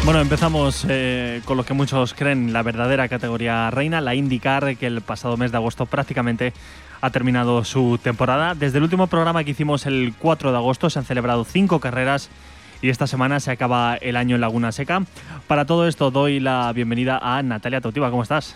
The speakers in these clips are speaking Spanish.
Bueno, empezamos con lo que muchos creen la verdadera categoría reina, la IndyCar, que el pasado mes de agosto prácticamente ha terminado su temporada. Desde el último programa que hicimos el 4 de agosto se han celebrado 5 carreras y esta semana se acaba el año en Laguna Seca. Para todo esto doy la bienvenida a Natalia Tautiva. ¿Cómo estás?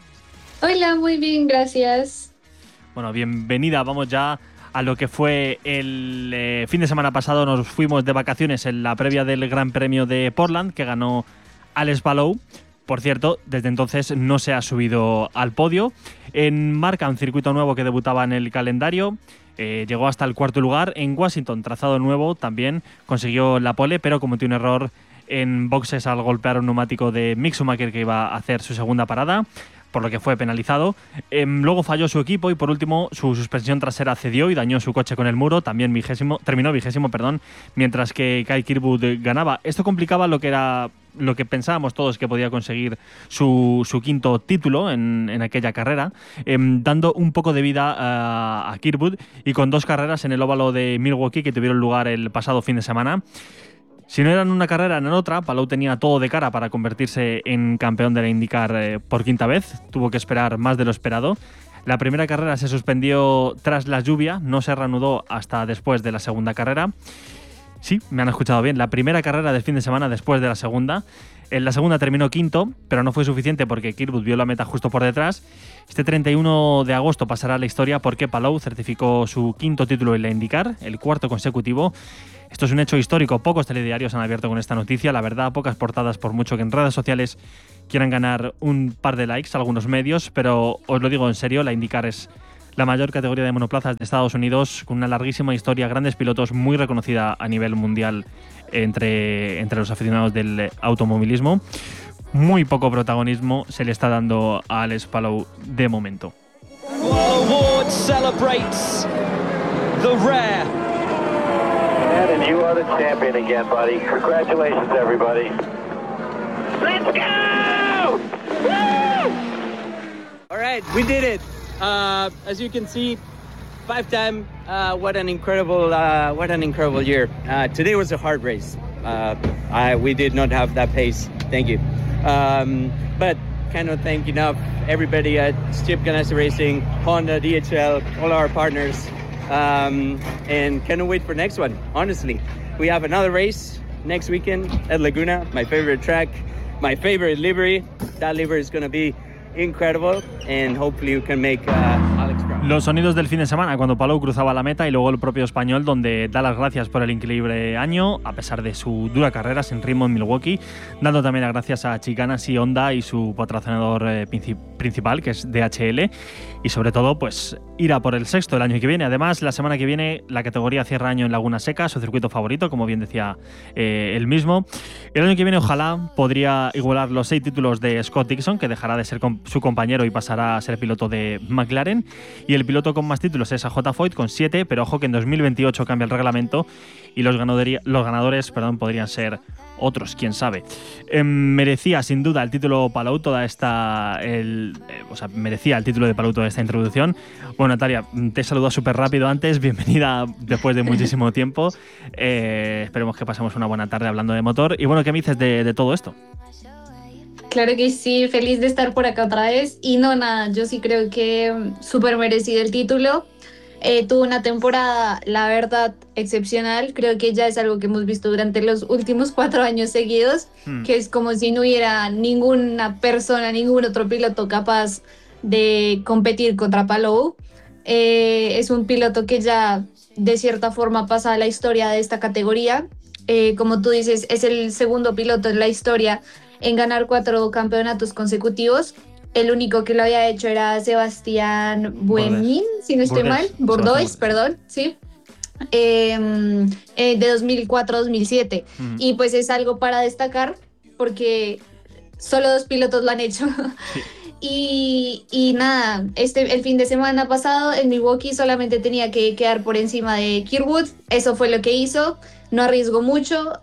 Hola, muy bien, gracias. Bueno, bienvenida. Vamos ya a lo que fue el fin de semana pasado. Nos fuimos de vacaciones en la previa del Gran Premio de Portland, que ganó Alex Palou. Por cierto, desde entonces no se ha subido al podio. En Marca, un circuito nuevo que debutaba en el calendario, llegó hasta el cuarto lugar. En Washington, trazado nuevo, también consiguió la pole, pero cometió un error en boxes al golpear un neumático de Mick Schumacher, que iba a hacer su segunda parada, por lo que fue penalizado. Luego falló su equipo y por último su suspensión trasera cedió y dañó su coche con el muro, también terminó vigésimo, mientras que Kyle Kirkwood ganaba. Esto complicaba lo que pensábamos todos que podía conseguir su quinto título en aquella carrera, dando un poco de vida a Kirkwood, y con 2 carreras en el óvalo de Milwaukee que tuvieron lugar el pasado fin de semana. Si no era en una carrera, en otra. Palou tenía todo de cara para convertirse en campeón de la IndyCar por quinta vez. Tuvo que esperar más de lo esperado. La primera carrera se suspendió tras la lluvia, no se reanudó hasta después de la segunda carrera. Sí, me han escuchado bien. La primera carrera del fin de semana después de la segunda. En la segunda terminó quinto, pero no fue suficiente porque Kirkwood vio la meta justo por detrás. Este 31 de agosto pasará a la historia porque Palou certificó su quinto título en la IndyCar, el cuarto consecutivo. Esto es un hecho histórico. Pocos telediarios han abierto con esta noticia. La verdad, pocas portadas, por mucho que en redes sociales quieran ganar un par de likes algunos medios, pero os lo digo en serio, la IndyCar es la mayor categoría de monoplazas de Estados Unidos, con una larguísima historia, grandes pilotos, muy reconocida a nivel mundial entre los aficionados del automovilismo. Muy poco protagonismo se le está dando a Alex Palou de momento. Award celebrates the rare. And you are the champion again, buddy. Congratulations, everybody. Let's go! Woo! All right, we did it. As you can see, 5-time. What an incredible year. Today was a hard race. We did not have that pace. Thank you. But cannot thank enough everybody at Chip Ganassi Racing, Honda, DHL, all our partners. And cannot wait for next one. Honestly, we have another race next weekend at Laguna, my favorite track, my favorite livery. That livery is going to be incredible, and hopefully we can make Alex proud. Los sonidos del fin de semana cuando Palou cruzaba la meta, y luego el propio español, donde da las gracias por el increíble año a pesar de su dura carrera sin ritmo en Milwaukee, dando también las gracias a Chip Ganassi, Honda y su patrocinador principal, que es DHL, y sobre todo pues ir a por el sexto el año que viene. Además, la semana que viene la categoría cierra año en Laguna Seca, su circuito favorito, como bien decía él mismo. El año que viene ojalá podría igualar los 6 títulos de Scott Dixon, que dejará de ser su compañero y pasará a ser piloto de McLaren, y el piloto con más títulos es AJ Foyt con 7, pero ojo que en 2028 cambia el reglamento y los ganadores podrían ser otros, quién sabe. Merecía sin duda el título Palou merecía el título de Palou toda esta introducción. Bueno, Natalia, te he saludado súper rápido antes, bienvenida después de muchísimo tiempo. Esperemos que pasemos una buena tarde hablando de motor. Y bueno, ¿qué me dices de todo esto? Claro que sí, feliz de estar por acá otra vez. Y no, nada, yo sí creo que súper merecido el título. Tuvo una temporada, la verdad, excepcional. Creo que ya es algo que hemos visto durante los últimos 4 años seguidos, que es como si no hubiera ninguna persona, ningún otro piloto capaz de competir contra Palou. Es un piloto que ya de cierta forma pasa a la historia de esta categoría. Como tú dices, es el segundo piloto en la historia en ganar 4 campeonatos consecutivos. El único que lo había hecho era Sebastián Buenin, si no estoy mal. Bordeaux, perdón, sí. De 2004 a 2007. Y pues es algo para destacar porque solo 2 pilotos lo han hecho. Sí. Y nada, el fin de semana pasado en Milwaukee solamente tenía que quedar por encima de Kirkwood. Eso fue lo que hizo. No arriesgó mucho.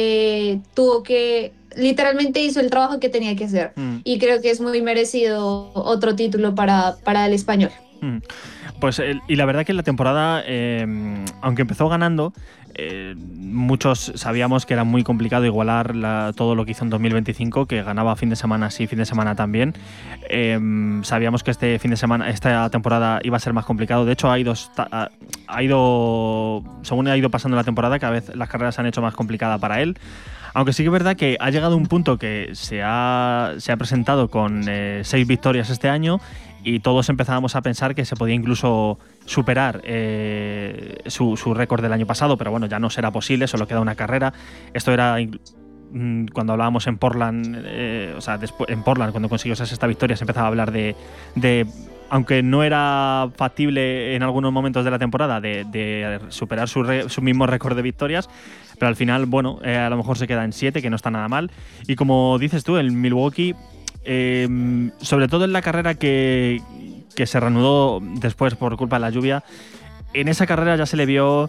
Literalmente hizo el trabajo que tenía que hacer. Y creo que es muy merecido otro título para el español. Pues y la verdad que la temporada, aunque empezó ganando, muchos sabíamos que era muy complicado igualar todo lo que hizo en 2025, que ganaba fin de semana sí, fin de semana también. Sabíamos que esta temporada iba a ser más complicado. De hecho, según ha ido pasando la temporada, cada vez las carreras se han hecho más complicadas para él. Aunque sí que es verdad que ha llegado un punto que se ha presentado con 6 victorias este año, y todos empezábamos a pensar que se podía incluso superar su récord del año pasado, pero bueno, ya no será posible, solo queda una carrera. Esto era cuando hablábamos en Portland, en Portland, cuando consiguió esa sexta victoria, se empezaba a hablar de aunque no era factible en algunos momentos de la temporada, de superar su mismo récord de victorias, pero al final, bueno, a lo mejor se queda en 7, que no está nada mal. Y como dices tú, el Milwaukee, sobre todo en la carrera que se reanudó después por culpa de la lluvia, en esa carrera ya se le vio,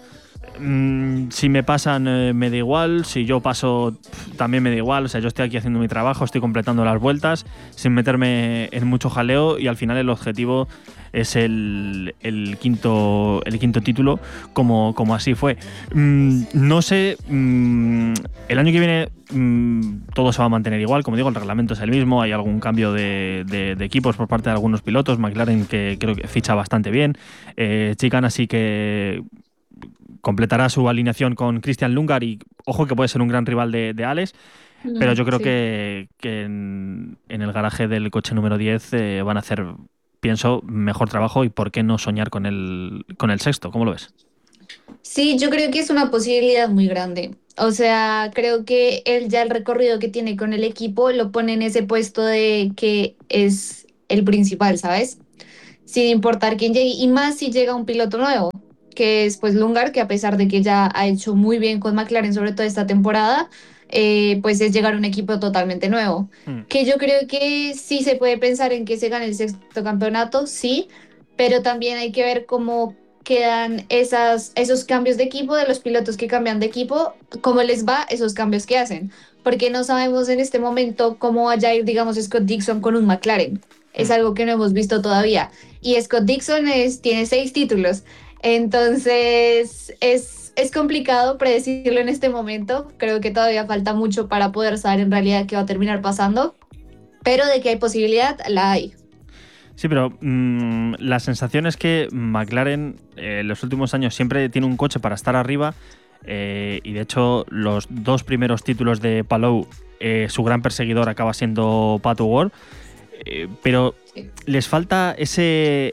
si me pasan me da igual, si yo paso también me da igual, o sea, yo estoy aquí haciendo mi trabajo, estoy completando las vueltas sin meterme en mucho jaleo, y al final el objetivo es el quinto título, como así fue. No sé, el año que viene todo se va a mantener igual, como digo, el reglamento es el mismo, hay algún cambio de equipos por parte de algunos pilotos. McLaren, que creo que ficha bastante bien, Chicane así que completará su alineación con Christian Lundgaard, y ojo que puede ser un gran rival de Alex, pero yo creo que en el garaje del coche número 10 van a hacer, pienso, mejor trabajo, y por qué no soñar con el sexto. ¿Cómo lo ves? Sí, yo creo que es una posibilidad muy grande. O sea, creo que él ya el recorrido que tiene con el equipo lo pone en ese puesto de que es el principal, ¿sabes? Sin importar quién llegue, y más si llega un piloto nuevo, que es pues Lundgaard, que a pesar de que ya ha hecho muy bien con McLaren, sobre todo esta temporada, pues es llegar a un equipo totalmente nuevo. Que yo creo que sí se puede pensar en que se gane el sexto campeonato, sí, pero también hay que ver cómo quedan esos cambios de equipo, de los pilotos que cambian de equipo, cómo les va esos cambios que hacen, porque no sabemos en este momento cómo vaya a ir, digamos, Scott Dixon con un McLaren. Es algo que no hemos visto todavía. Y Scott Dixon tiene 6 títulos. Entonces es complicado predecirlo en este momento. Creo que todavía falta mucho para poder saber en realidad qué va a terminar pasando. Pero de que hay posibilidad, la hay. Sí, pero la sensación es que McLaren en los últimos años siempre tiene un coche para estar arriba, y de hecho los 2 primeros títulos de Palou, su gran perseguidor acaba siendo Pato Ward, pero les falta ese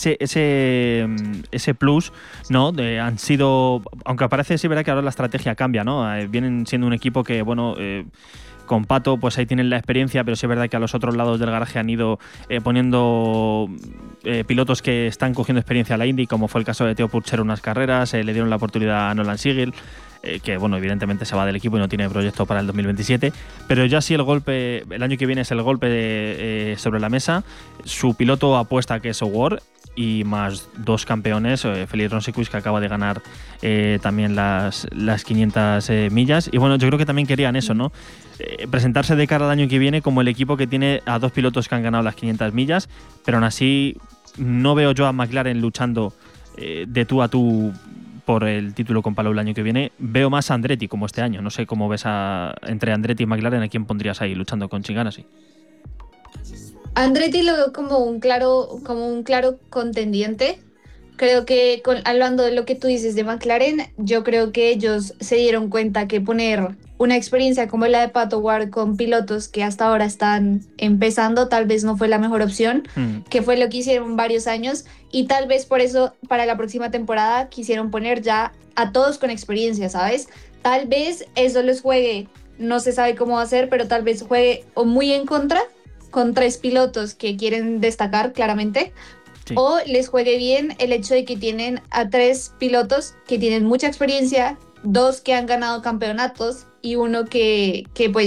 plus, ¿no? Han sido, aunque parece sí verdad que ahora la estrategia cambia, ¿no? Vienen siendo un equipo que, bueno, con Pato, pues ahí tienen la experiencia, pero sí es verdad que a los otros lados del garaje han ido poniendo pilotos que están cogiendo experiencia a la Indy, como fue el caso de Theo Purcher unas carreras, le dieron la oportunidad a Nolan Sigel, que bueno, evidentemente se va del equipo y no tiene proyecto para el 2027, pero ya sí el año que viene es el golpe sobre la mesa. Su piloto apuesta que es O'Ward, y más 2 campeones, Félix Rosicus, que acaba de ganar también las 500 millas, y bueno, yo creo que también querían eso, ¿no? Presentarse de cara al año que viene como el equipo que tiene a 2 pilotos que han ganado las 500 millas, pero aún así no veo yo a McLaren luchando de tú a tú por el título con Palou el año que viene. Veo más a Andretti como este año. No sé cómo ves entre Andretti y McLaren, ¿a quién pondrías ahí luchando con Chicane así? Andretti lo veo como un claro contendiente. Creo que hablando de lo que tú dices de McLaren, yo creo que ellos se dieron cuenta que poner una experiencia como la de Pato Ward con pilotos que hasta ahora están empezando tal vez no fue la mejor opción, que fue lo que hicieron varios años, y tal vez por eso para la próxima temporada quisieron poner ya a todos con experiencia, ¿sabes? Tal vez eso les juegue, no se sabe cómo va a ser, pero tal vez juegue o muy en contra con 3 pilotos que quieren destacar claramente. Sí. O les juegue bien el hecho de que tienen a 3 pilotos que tienen mucha experiencia, 2 que han ganado campeonatos y uno que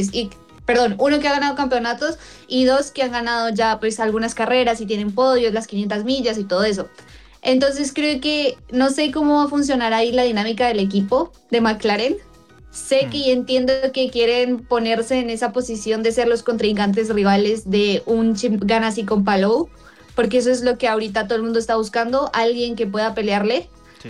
ha ganado campeonatos y 2 que han ganado ya pues algunas carreras y tienen podios, las 500 millas y todo eso. Entonces creo que no sé cómo va a funcionar ahí la dinámica del equipo de McLaren. Sé que y entiendo que quieren ponerse en esa posición de ser los contrincantes rivales de un Chip Ganassi con Palou, porque eso es lo que ahorita todo el mundo está buscando, alguien que pueda pelearle. Sí.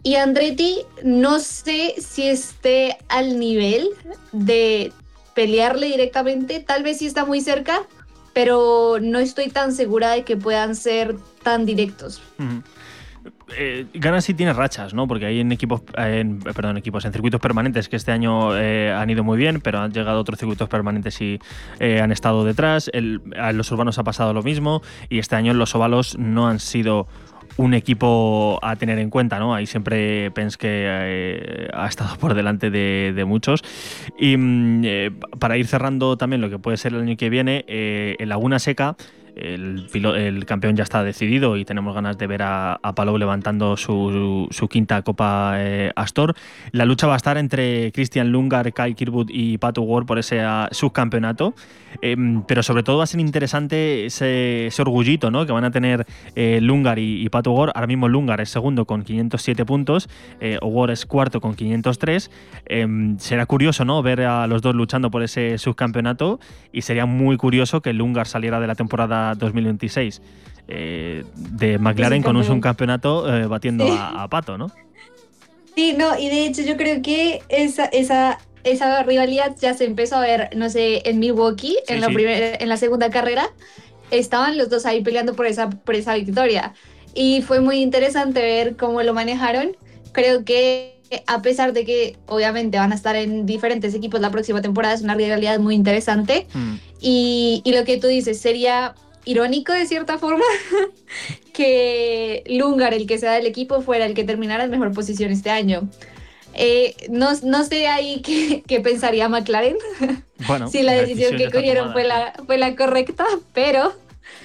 Y Andretti no sé si esté al nivel de pelearle directamente, tal vez sí está muy cerca, pero no estoy tan segura de que puedan ser tan directos. Ganassi tiene rachas, ¿no? Porque hay en circuitos permanentes que este año han ido muy bien, pero han llegado otros circuitos permanentes y han estado detrás. A los urbanos ha pasado lo mismo, y este año en los óvalos no han sido un equipo a tener en cuenta, ¿no? Ahí siempre Penske que ha estado por delante de muchos. Y para ir cerrando también lo que puede ser el año que viene, en Laguna Seca el campeón ya está decidido y tenemos ganas de ver a Palou levantando su quinta Copa Astor. La lucha va a estar entre Christian Lundgaard, Kyle Kirkwood y Pato Ward por ese subcampeonato, pero sobre todo va a ser interesante ese orgullito, ¿no?, que van a tener Lundgaard y Pato Ward. Ahora mismo Lundgaard es segundo con 507 puntos, Ward es cuarto con 503. Será curioso, ¿no?, ver a los dos luchando por ese subcampeonato, y sería muy curioso que Lundgaard saliera de la temporada 2026 de McLaren con un subcampeonato batiendo a Pato, ¿no? Sí, no, y de hecho yo creo que esa rivalidad ya se empezó a ver, no sé, en Milwaukee, Sí, en la segunda carrera, estaban los dos ahí peleando por esa victoria. Y fue muy interesante ver cómo lo manejaron. Creo que a pesar de que obviamente van a estar en diferentes equipos la próxima temporada, es una rivalidad muy interesante. Y lo que tú dices, sería irónico de cierta forma que Lundgaard, el que sea del equipo, fuera el que terminara en mejor posición este año. No sé ahí qué pensaría McLaren, Bueno, si la decisión que cogieron fue la correcta, pero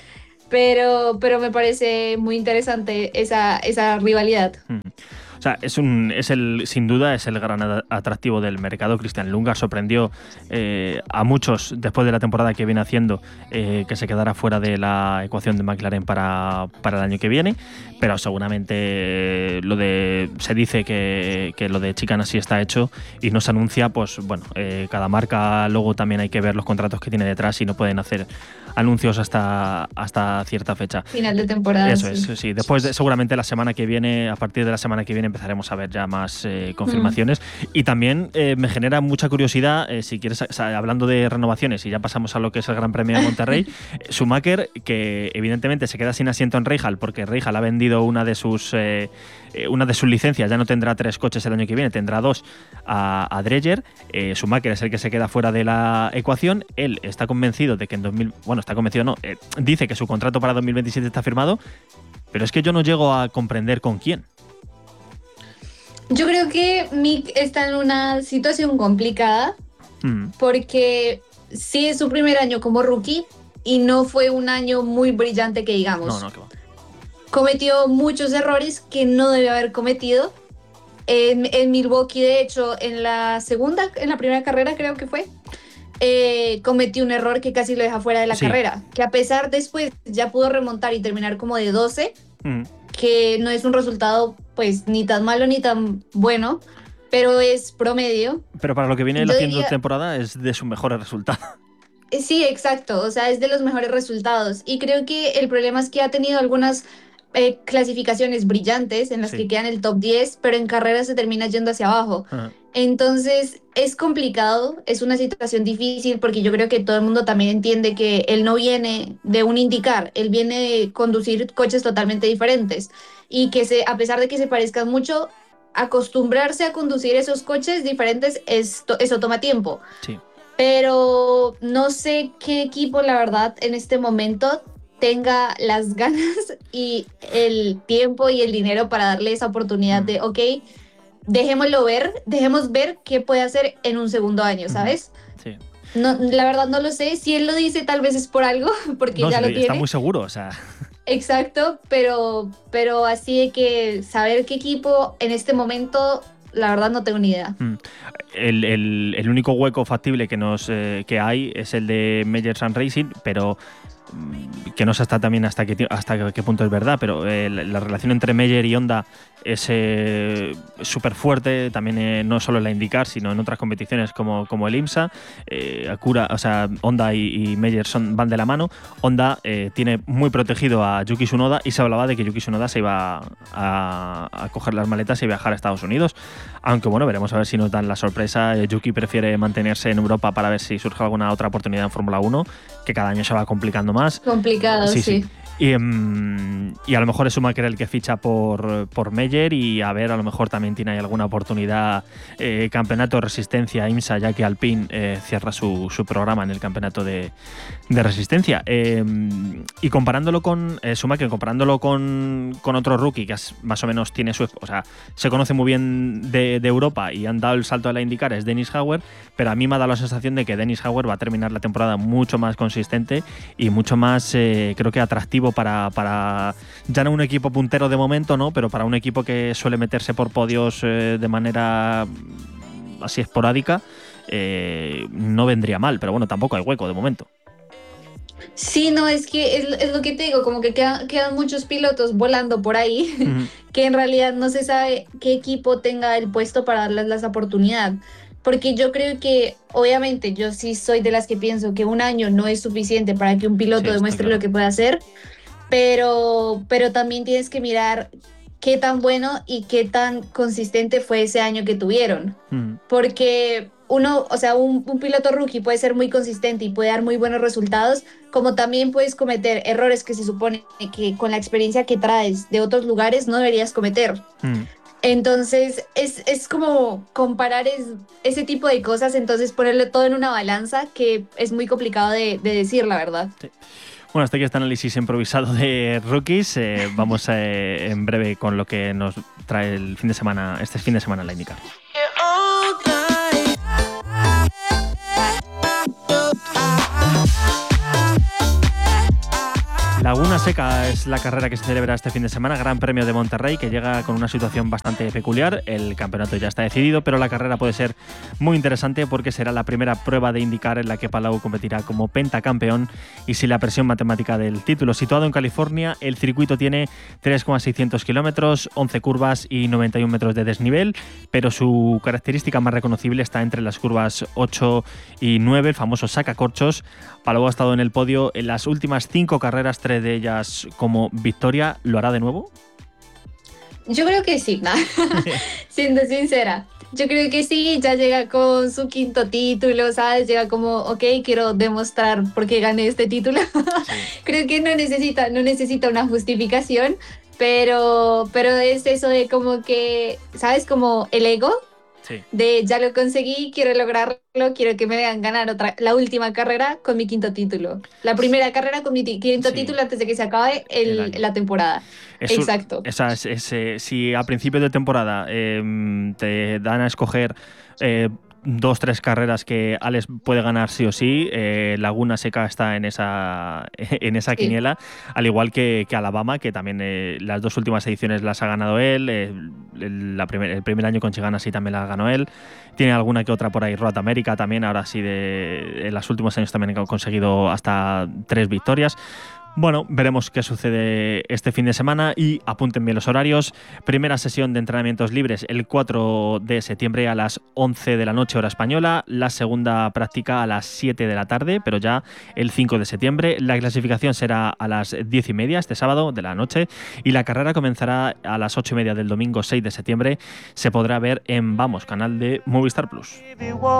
me parece muy interesante esa rivalidad. O sea, sin duda es el gran atractivo del mercado. Christian Lundgaard sorprendió a muchos después de la temporada que viene haciendo, que se quedara fuera de la ecuación de McLaren para el año que viene, pero seguramente se dice que lo de Chicane así está hecho y no se anuncia. Pues bueno, cada marca luego también hay que ver los contratos que tiene detrás y no pueden hacer anuncios hasta cierta fecha. Final de temporada. Eso es, sí. Después, seguramente a partir de la semana que viene empezaremos a ver ya más confirmaciones. Y también me genera mucha curiosidad, si quieres, hablando de renovaciones, y ya pasamos a lo que es el Gran Premio de Monterrey, Schumacher, que evidentemente se queda sin asiento en Rahal, porque Rahal ha vendido una de sus licencias, ya no tendrá 3 coches el año que viene, tendrá 2 a Dreyer. Schumacher es el que se queda fuera de la ecuación. Él está convencido de que dice que su contrato para 2027 está firmado, pero es que yo no llego a comprender con quién. Yo creo que Mick está en una situación complicada porque sí es su primer año como rookie y no fue un año muy brillante que digamos. No, que va. Cometió muchos errores que no debe haber cometido. En Milwaukee, de hecho, en la primera carrera creo que fue, cometió un error que casi lo deja fuera de la carrera, que a pesar después ya pudo remontar y terminar como de 12, que no es un resultado pues ni tan malo ni tan bueno, pero es promedio. Pero para lo que viene haciendo temporada es de sus mejores resultados. Sí, exacto, o sea, es de los mejores resultados, y creo que el problema es que ha tenido algunas clasificaciones brillantes en las que queda en el top 10, pero en carrera se termina yendo hacia abajo. Entonces es complicado, es una situación difícil, porque yo creo que todo el mundo también entiende que él no viene de un IndyCar, él viene de conducir coches totalmente diferentes, y que a pesar de que se parezcan mucho, acostumbrarse a conducir esos coches diferentes, eso toma tiempo. Sí. Pero no sé qué equipo, la verdad, en este momento tenga las ganas y el tiempo y el dinero para darle esa oportunidad de, ok, dejemos ver qué puede hacer en un segundo año, ¿sabes? Sí. No, la verdad no lo sé. Si él lo dice, tal vez es por algo, porque ya lo tiene. Está muy seguro, o sea. Exacto, pero así de que saber qué equipo en este momento, la verdad no tengo ni idea. El único hueco factible que hay es el de Majors and Racing, pero que no sé hasta qué punto es verdad, pero la relación entre Meyer y Honda es súper fuerte, también no solo en la IndyCar, sino en otras competiciones como el IMSA. Honda y Meyer van de la mano. Honda tiene muy protegido a Yuki Tsunoda y se hablaba de que Yuki Tsunoda se iba a coger las maletas y viajar a Estados Unidos. Aunque bueno, veremos a ver si nos dan la sorpresa. Yuki prefiere mantenerse en Europa para ver si surge alguna otra oportunidad en Fórmula 1, que cada año se va complicando más. Complicado, sí. Y a lo mejor es Schumacher el que ficha por Meyer, y a ver, a lo mejor también tiene ahí alguna oportunidad. Campeonato de Resistencia IMSA, ya que Alpine cierra su programa en el campeonato de Resistencia. Y comparándolo con Schumacher, comparándolo con otro rookie que más o menos tiene se conoce muy bien de Europa y han dado el salto a la IndyCar, es Dennis Hauer, pero a mí me ha dado la sensación de que Dennis Hauer va a terminar la temporada mucho más consistente y mucho más, creo que atractivo para ya no un equipo puntero de momento, ¿no? Pero para un equipo que suele meterse por podios de manera así esporádica, no vendría mal, pero bueno, tampoco hay hueco de momento. Sí, no, es que es lo que te digo, como que quedan muchos pilotos volando por ahí, que en realidad no se sabe qué equipo tenga el puesto para darles la oportunidad. Porque yo creo que, obviamente, yo sí soy de las que pienso que un año no es suficiente para que un piloto demuestre lo que puede hacer, pero también tienes que mirar qué tan bueno y qué tan consistente fue ese año que tuvieron. Porque un piloto rookie puede ser muy consistente y puede dar muy buenos resultados, como también puedes cometer errores que se supone que con la experiencia que traes de otros lugares no deberías cometer. Entonces es como comparar ese tipo de cosas, entonces ponerlo todo en una balanza, que es muy complicado de decir, la verdad. Sí. Bueno, hasta aquí este análisis improvisado de rookies. Vamos en breve con lo que nos trae este fin de semana la IndyCar. Laguna Seca es la carrera que se celebra este fin de semana, Gran Premio de Monterrey, que llega con una situación bastante peculiar. El campeonato ya está decidido, pero la carrera puede ser muy interesante porque será la primera prueba de IndyCar en la que Palou competirá como pentacampeón y sin la presión matemática del título. Situado en California, el circuito tiene 3,600 kilómetros, 11 curvas y 91 metros de desnivel, pero su característica más reconocible está entre las curvas 8 y 9, el famoso sacacorchos. Palou ha estado en el podio en las últimas 5 carreras, 3 de ellas como victoria. ¿Lo hará de nuevo? Yo creo que sí, ¿no? Siendo sincera. Yo creo que sí, ya llega con su 5º título, ¿sabes? Llega como, ok, quiero demostrar por qué gané este título. Sí. Creo que no necesita una justificación, pero es eso de como que, ¿sabes? Como el ego. Sí. De ya lo conseguí, quiero lograrlo, quiero que me vean ganar la última carrera con mi 5º título. La primera carrera con mi 5º título antes de que se acabe la temporada. Exacto. Si a principio de temporada te dan a escoger 2-3 carreras que Alex puede ganar sí o sí, Laguna Seca está en esa quiniela, al igual que Alabama, que también las 2 últimas ediciones las ha ganado él. El primer año con Chicana sí también la ganó él. Tiene alguna que otra por ahí, Road America también, ahora sí en los últimos años también ha conseguido hasta 3 victorias. Bueno, veremos qué sucede este fin de semana y apunten bien los horarios. Primera sesión de entrenamientos libres el 4 de septiembre a las 11 de la noche hora española. La segunda práctica a las 7 de la tarde, pero ya el 5 de septiembre. La clasificación será a las 10:30 este sábado de la noche y la carrera comenzará a las 8:30 del domingo 6 de septiembre. Se podrá ver en Vamos, canal de Movistar Plus.